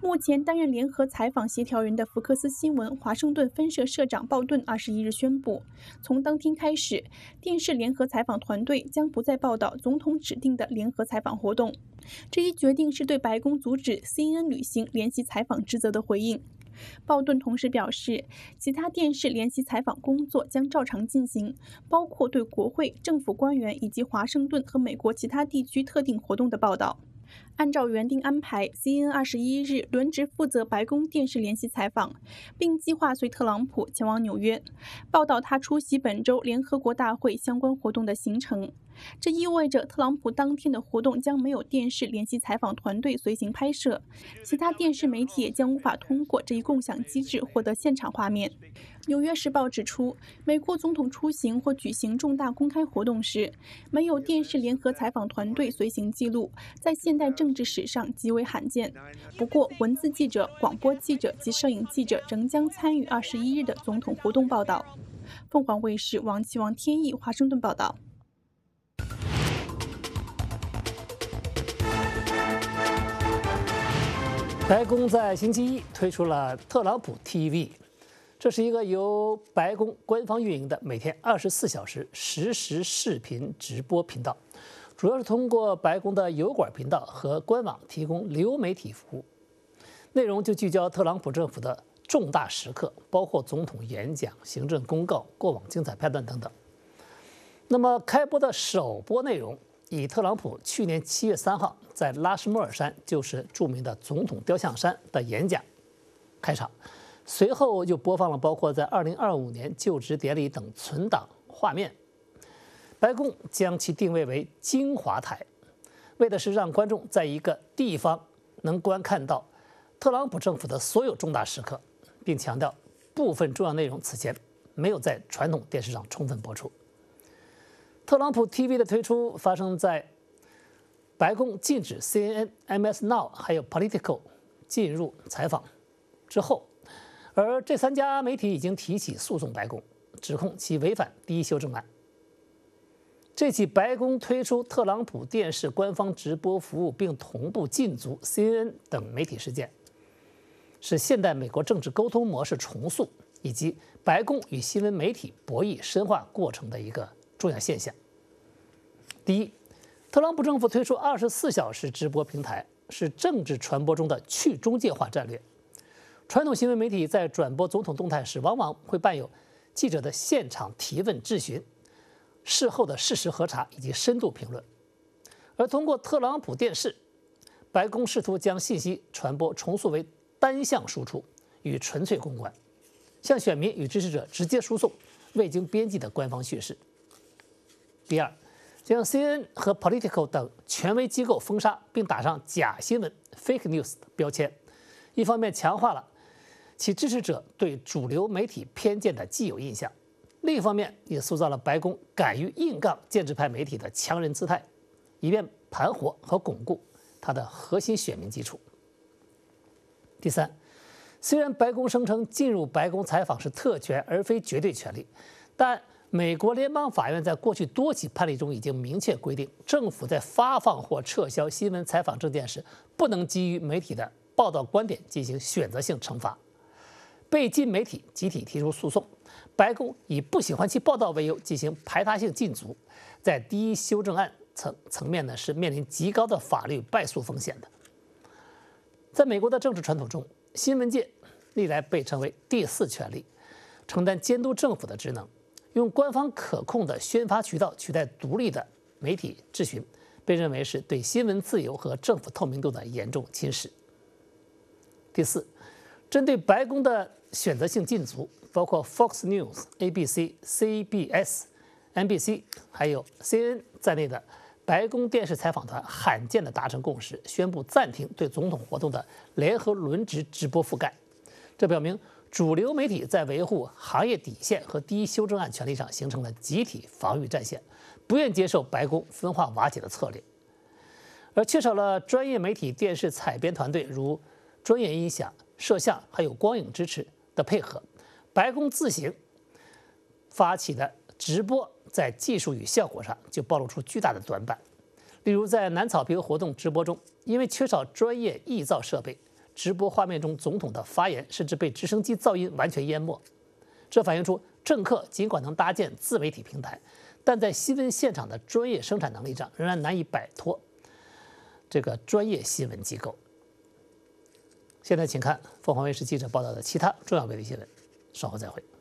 目前担任联合采访协调人的福克斯新闻华盛顿分社社长鲍顿21日宣布，从当天开始，电视联合采访团队将不再报道总统指定的联合采访活动。这一决定是对白宫阻止 CNN 履行联席采访职责的回应。鲍顿同时表示，其他电视联席采访工作将照常进行，包括对国会、政府官员以及华盛顿和美国其他地区特定活动的报道。按照原定安排 ，CNN 21日轮值负责白宫电视联席采访，并计划随特朗普前往纽约，报道他出席本周联合国大会相关活动的行程。这意味着特朗普当天的活动将没有电视联席采访团队随行拍摄，其他电视媒体也将无法通过这一共享机制获得现场画面。《纽约时报》指出，美国总统出行或举行重大公开活动时，没有电视联合采访团队随行记录，在现代政治史上极为罕见。不过，文字记者、广播记者及摄影记者仍将参与21日的总统活动报道。凤凰卫视王启王天意华盛顿报道。 白宫在星期一推出了特朗普 TV， 这是一个由白宫官方运营的每天24小时实时视频直播频道，主要是通过白宫的油管频道和官网提供流媒体服务，内容就聚焦特朗普政府的重大时刻，包括总统演讲、行政公告、过往精彩片段等等。那么开播的首播内容以特朗普去年7月3号在拉什莫尔山，就是著名的总统雕像山的演讲开场，随后又播放了包括在2025年就职典礼等存档画面。白宫将其定位为精华台，为的是让观众在一个地方能观看到特朗普政府的所有重大时刻，并强调部分重要内容此前没有在传统电视上充分播出。特朗普 TV 的推出发生在白宫禁止 CNN、MS Now 还有 Politico 进入采访之后，而这3家媒体已经提起诉讼白宫，指控其违反第1修正案。这起白宫推出特朗普电视官方直播服务并同步禁足 CNN 等媒体事件，是现代美国政治沟通模式重塑以及白宫与新闻媒体博弈深化过程的一个重要现象。第一，特朗普政府推出24小时直播平台，是政治传播中的去中介化战略。传统新闻媒体在转播总统动态时，往往会伴有记者的现场提问质询、事后的事实核查以及深度评论。而通过特朗普电视，白宫试图将信息传播重塑为单向输出与纯粹公关，向选民与支持者直接输送未经编辑的官方叙事。第二，将 CNN 和 Politico 等权威机构封杀，并打上假新闻 （fake news） 的标签，一方面强化了其支持者对主流媒体偏见的既有印象，另一方面也塑造了白宫敢于硬杠建制派媒体的强人姿态，以便盘活和巩固它的核心选民基础。第三，虽然白宫声称进入白宫采访是特权而非绝对权利，但美国联邦法院在过去多起判例中已经明确规定，政府在发放或撤销新闻采访证件时，不能基于媒体的报道观点进行选择性惩罚。被禁媒体集体提出诉讼，白宫以不喜欢其报道为由进行排他性禁足，在第1修正案层面呢，是面临极高的法律败诉风险的。在美国的政治传统中，新闻界历来被称为第4权力，承担监督政府的职能，用官方可控的宣发渠道取代独立的媒体质询，被认为是对新闻自由和政府透明度的严重侵蚀。第四，针对白宫的选择性禁足，包括 Fox News、ABC、CBS、NBC 还有 CNN 在内的白宫电视采访团罕见地达成共识，宣布暂停对总统活动的联合轮值直播覆盖。这表明主流媒体在维护行业底线和第1修正案权利上形成了集体防御战线，不愿接受白宫分化瓦解的策略。而缺少了专业媒体电视采编团队如专业音响、摄像还有光影支持的配合，白宫自行发起的直播在技术与效果上就暴露出巨大的短板。例如在南草坪活动直播中，因为缺少专业臆造设备， 直播画面中总统的发言甚至被直升机噪音完全淹没。这反映出政客尽管能搭建自媒体平台，但在新闻现场的专业生产能力上仍然难以摆脱这个专业新闻机构。现在请看凤凰卫视记者报道的其他重要媒体新闻，稍后再会。